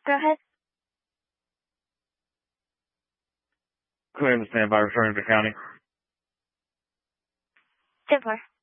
Go ahead. Clear to stand by, returning to county. 10-4.